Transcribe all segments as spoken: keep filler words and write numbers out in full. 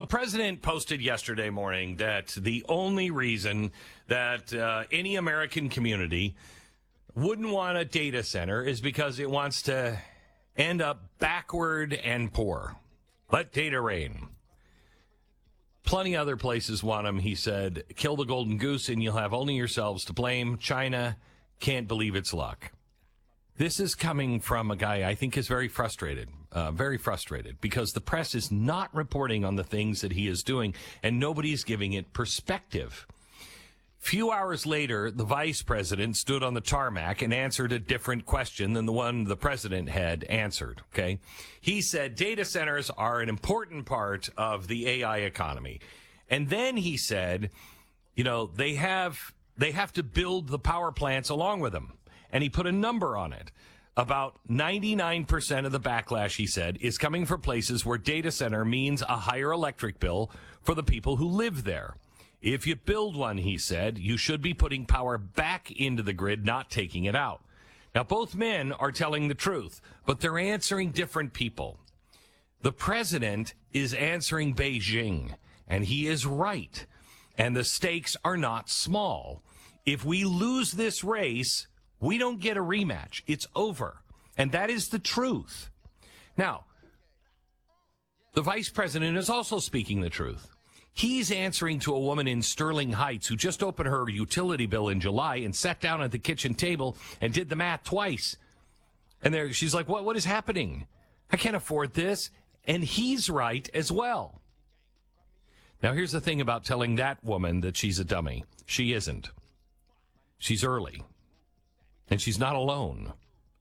president posted yesterday morning that the only reason that uh, any American community wouldn't want a data center is because it wants to end up backward and poor. Let data reign. Plenty other places want them, he said. Kill the golden goose and you'll have only yourselves to blame. China can't believe its luck. This is coming from a guy I think is very frustrated, uh, very frustrated, because the press is not reporting on the things that he is doing, and nobody's giving it perspective. Few hours later, the vice president stood on the tarmac and answered a different question than the one the president had answered, okay? He said data centers are an important part of the A I economy. And then he said, you know, they have they have to build the power plants along with them. And he put a number on it. About ninety-nine percent of the backlash, he said, is coming from places where data center means a higher electric bill for the people who live there. If you build one, he said, you should be putting power back into the grid, not taking it out. Now, both men are telling the truth, but they're answering different people. The president is answering Beijing, and he is right. And the stakes are not small. If we lose this race, we don't get a rematch. It's over. And that is the truth. Now, the vice president is also speaking the truth. He's answering to a woman in Sterling Heights who just opened her utility bill in July and sat down at the kitchen table and did the math twice. And there, she's like, what, what is happening? I can't afford this. And he's right as well. Now, here's the thing about telling that woman that she's a dummy. She isn't. She's early. And she's not alone.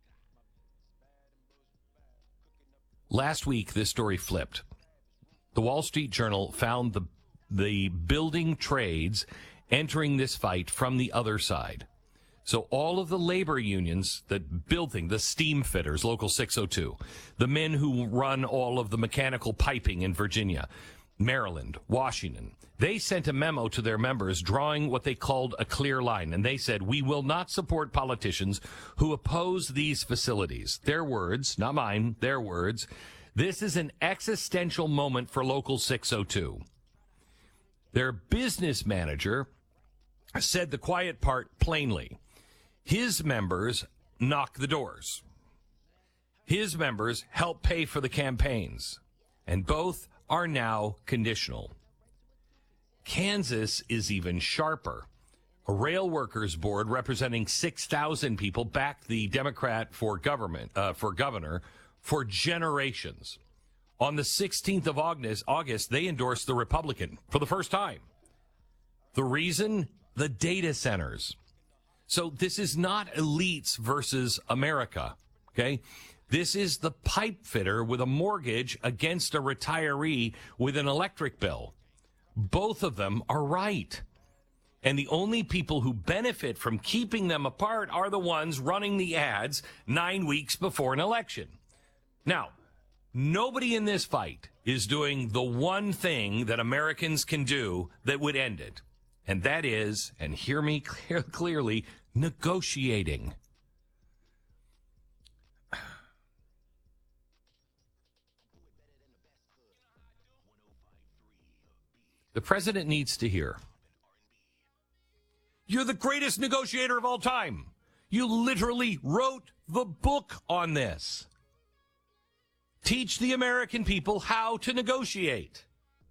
Last week, this story flipped. The Wall Street Journal found the the building trades entering this fight from the other side. So all of the labor unions that building, the steam fitters, Local six oh two, the men who run all of the mechanical piping in Virginia, Maryland, Washington, they sent a memo to their members drawing what they called a clear line. And they said, we will not support politicians who oppose these facilities. Their words, not mine, their words. This is an existential moment for Local six oh two. Their business manager said the quiet part plainly. His members knock the doors. His members help pay for the campaigns. And both are now conditional. Kansas is even sharper. A rail workers board representing six thousand people backed the Democrat for government uh, for governor for generations. On the sixteenth of August, August, they endorsed the Republican for the first time. The reason? The data centers. So this is not elites versus America, okay? This is the pipe fitter with a mortgage against a retiree with an electric bill. Both of them are right. And the only people who benefit from keeping them apart are the ones running the ads nine weeks before an election. Now, nobody in this fight is doing the one thing that Americans can do that would end it. And that is, and hear me clear, clearly, negotiating. The president needs to hear. You're the greatest negotiator of all time. You literally wrote the book on this. Teach the American people how to negotiate.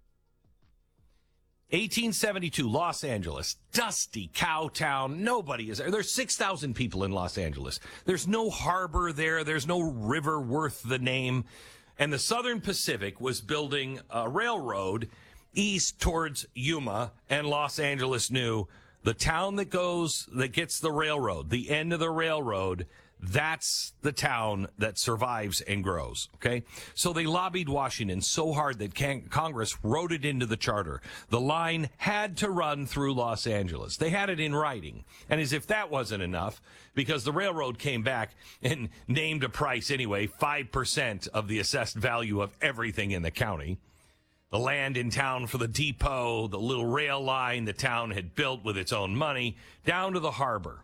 eighteen seventy-two, Los Angeles, dusty cow town. Nobody is there. There's six thousand people in Los Angeles. There's no harbor there. There's no river worth the name. And the Southern Pacific was building a railroad east towards Yuma, and Los Angeles knew the town that goes, that gets the railroad, the end of the railroad, that's the town that survives and grows, okay? So they lobbied Washington so hard that can- Congress wrote it into the charter. The line had to run through Los Angeles. They had it in writing. And as if that wasn't enough, because the railroad came back and named a price anyway, five percent of the assessed value of everything in the county. The land in town for the depot, the little rail line the town had built with its own money, down to the harbor.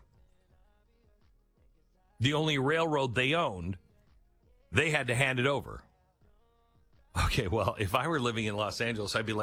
The only railroad they owned, they had to hand it over. Okay, well, if I were living in Los Angeles, I'd be like,